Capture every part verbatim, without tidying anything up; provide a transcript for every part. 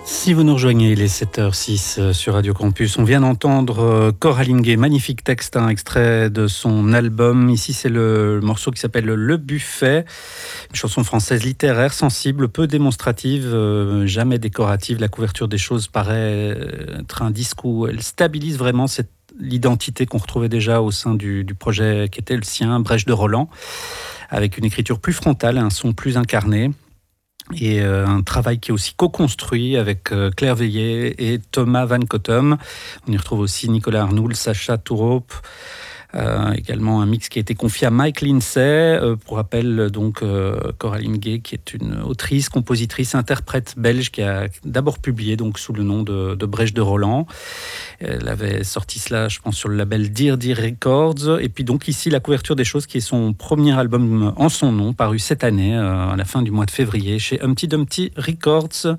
Si vous nous rejoignez, il est sept heures six sur Radio Campus. On vient d'entendre Coraline Guay, magnifique texte, un extrait de son album. Ici, c'est le morceau qui s'appelle Le Buffet, une chanson française littéraire, sensible, peu démonstrative, euh, jamais décorative. La couverture des choses paraît être un disque où elle stabilise vraiment cette l'identité qu'on retrouvait déjà au sein du, du projet qui était le sien, Brèche de Roland, avec une écriture plus frontale, un son plus incarné. Et euh, un travail qui est aussi co-construit avec euh, Claire Veillet et Thomas Van Cottom. On y retrouve aussi Nicolas Arnoul, Sacha Tourop. Euh, également un mix qui a été confié à Mike Lindsay. Euh, pour rappel, donc euh, Coraline Guay, qui est une autrice, compositrice, interprète belge, qui a d'abord publié donc sous le nom de, de Brèche de Roland. Elle avait sorti cela, je pense, sur le label Dear Dear Records. Et puis donc ici, La couverture des choses, qui est son premier album en son nom, paru cette année, euh, à la fin du mois de février, chez Humpty Dumpty Records.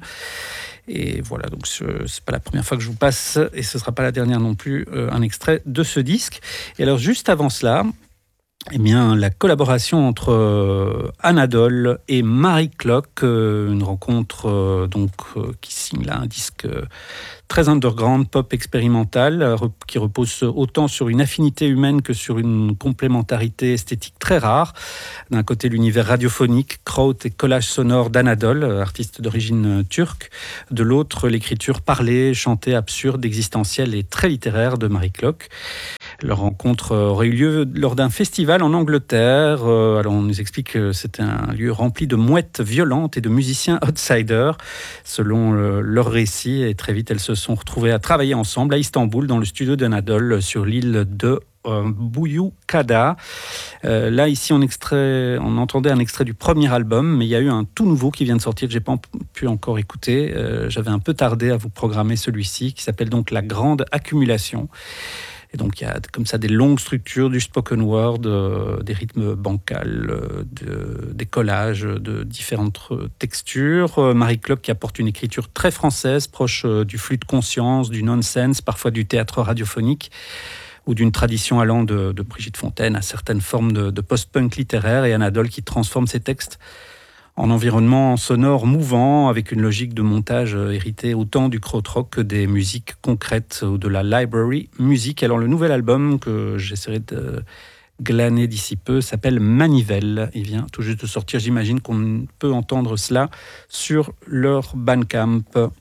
Et voilà, donc ce n'est pas la première fois que je vous passe, et ce ne sera pas la dernière non plus, euh, un extrait de ce disque. Et alors, juste avant cela, eh bien, la collaboration entre euh, Anadol et Marie Clock, euh, une rencontre euh, donc, euh, qui signe là un disque euh, très underground, pop expérimental, euh, qui repose autant sur une affinité humaine que sur une complémentarité esthétique très rare. D'un côté, l'univers radiophonique, kraut et collage sonore d'Anadol, artiste d'origine turque. De l'autre, l'écriture parlée, chantée, absurde, existentielle et très littéraire de Marie Clock. Leur rencontre aurait eu lieu lors d'un festival en Angleterre. Alors on nous explique que c'était un lieu rempli de mouettes violentes et de musiciens outsiders, selon leur récit. Et très vite, elles se sont retrouvées à travailler ensemble à Istanbul, dans le studio d'Anadol, sur l'île de euh, Buyukada. Euh, là, ici, on, extrait, on entendait un extrait du premier album, mais il y a eu un tout nouveau qui vient de sortir que je n'ai pas pu encore écouter. Euh, j'avais un peu tardé à vous programmer celui-ci, qui s'appelle donc La Grande Accumulation. Et donc, il y a comme ça des longues structures, du spoken word, euh, des rythmes bancals, euh, de, des collages de différentes textures. Euh, Marie Clock qui apporte une écriture très française, proche euh, du flux de conscience, du nonsense, parfois du théâtre radiophonique, ou d'une tradition allant de, de Brigitte Fontaine à certaines formes de, de post-punk littéraire, et Anadol qui transforme ses textes en environnement sonore mouvant, avec une logique de montage héritée autant du krautrock que des musiques concrètes ou de la library music. Alors le nouvel album que j'essaierai de glaner d'ici peu s'appelle Manivelle. Il vient tout juste de sortir. J'imagine qu'on peut entendre cela sur leur Bandcamp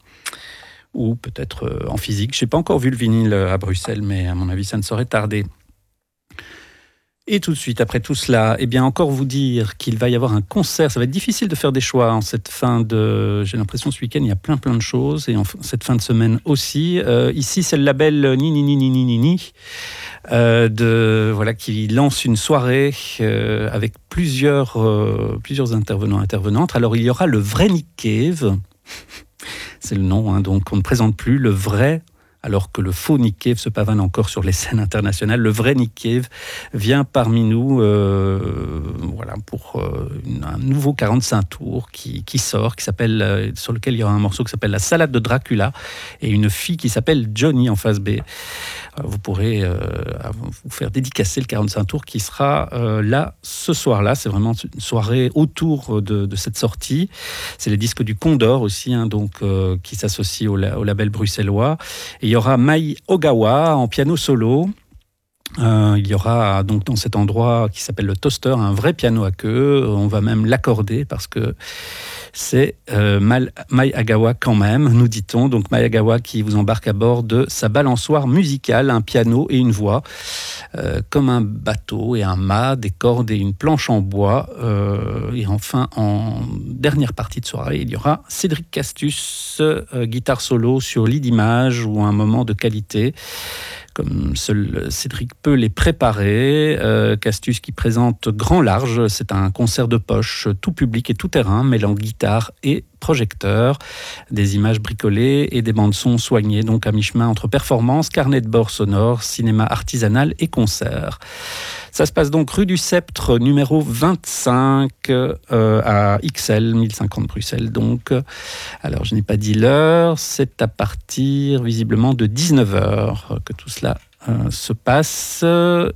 ou peut-être en physique. Je n'ai pas encore vu le vinyle à Bruxelles, mais à mon avis, ça ne saurait tarder. Et tout de suite, après tout cela, eh bien encore vous dire qu'il va y avoir un concert. Ça va être difficile de faire des choix en cette fin de... J'ai l'impression ce week-end, il y a plein plein de choses, et en cette fin de semaine aussi. Euh, ici, c'est le label Ni Ni Ni Ni Ni Ni Ni, euh, de, voilà, qui lance une soirée euh, avec plusieurs, euh, plusieurs intervenants intervenantes. Alors, il y aura le vrai Nick Cave. C'est le nom, hein, donc on ne présente plus le vrai, alors que le faux Nick Cave se pavane encore sur les scènes internationales. Le vrai Nick Cave vient parmi nous euh, voilà, pour euh, un nouveau quarante-cinq tours qui, qui sort, qui s'appelle, euh, sur lequel il y aura un morceau qui s'appelle La Salade de Dracula, et une fille qui s'appelle Johnny en face B. Euh, vous pourrez euh, vous faire dédicacer le quarante-cinq tours qui sera euh, là ce soir-là. C'est vraiment une soirée autour de, de cette sortie. C'est les disques du Condor aussi, hein, donc, euh, qui s'associent au, au label bruxellois. Et il y aura Mai Ogawa en piano solo. Euh, il y aura donc dans cet endroit qui s'appelle le Toaster un vrai piano à queue. On va même l'accorder parce que c'est euh, Mai Ogawa quand même, nous dit-on. Donc Mai Ogawa qui vous embarque à bord de sa balançoire musicale, un piano et une voix, euh, comme un bateau et un mât, des cordes et une planche en bois. Euh, et enfin, en dernière partie de soirée, il y aura Cédric Castus, euh, guitare solo sur lit d'image ou un moment de qualité, comme seul Cédric peut les préparer. Euh, Castus qui présente Grand Large, c'est un concert de poche, tout public et tout terrain, mêlant guitare et projecteur, des images bricolées et des bandes-sons soignées, donc à mi-chemin entre performance, carnet de bord sonore, cinéma artisanal et concert. Ça se passe donc rue du Sceptre, numéro vingt-cinq, euh, à X L, mille cinquante Bruxelles. Donc, alors je n'ai pas dit l'heure, c'est à partir visiblement de dix-neuf heures que tout cela euh, se passe.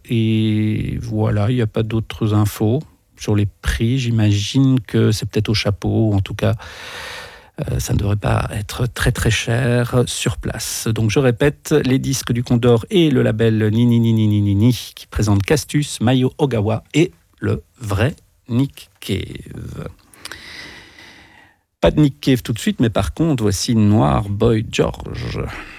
Et voilà, il n'y a pas d'autres infos sur les prix. J'imagine que c'est peut-être au chapeau, ou en tout cas Euh, ça ne devrait pas être très très cher sur place. Donc je répète, les disques du Condor et le label Ni Ni Ni Ni Ni Ni Ni qui présentent Castus, Mayo Ogawa et le vrai Nick Cave. Pas de Nick Cave tout de suite, mais par contre, voici Noir Boy George.